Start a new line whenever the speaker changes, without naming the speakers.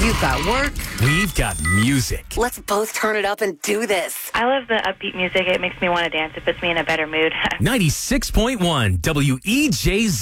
You've got work.
We've got music.
Let's both turn it up and do this.
I love the upbeat music. It makes me want to dance. It puts me in a better mood.
96.1 WEJZ.